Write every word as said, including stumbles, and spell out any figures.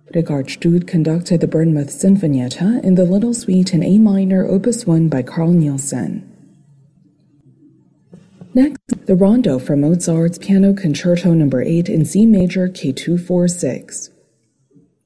Richard Stude conducted the Bournemouth Sinfonietta in the Little Suite in A minor, Opus one by Carl Nielsen. Next, the Rondo from Mozart's Piano Concerto number eight in C major, K two forty-six.